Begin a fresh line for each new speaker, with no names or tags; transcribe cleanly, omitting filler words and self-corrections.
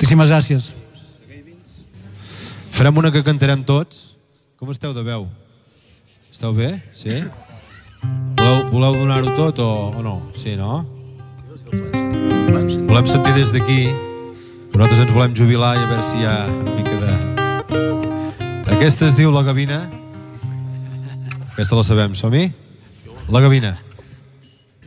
Moltíssimes gràcies.
Farem una que cantarem tots. Com esteu de veu? Esteu bé? Sí? Voleu donar-ho tot o no? Sí, no? Volem sentir des d'aquí. Nosaltres ens volem jubilar i a veure si hi ha una mica de... Aquesta es diu La Gavina. Aquesta la sabem, som-hi? La Gavina.